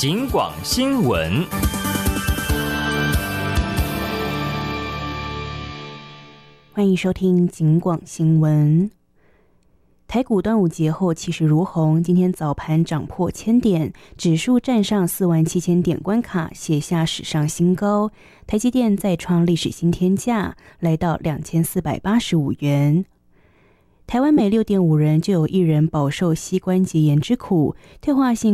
警广新闻。 欢迎收听警广新闻。台股端午节后气势如虹，今天早盘涨破1000点，指数站上47000点关卡，写下史上新高。台积电再创历史新天价，来到2485元。台湾每6.5人就有1人饱受膝关节炎之苦，退化性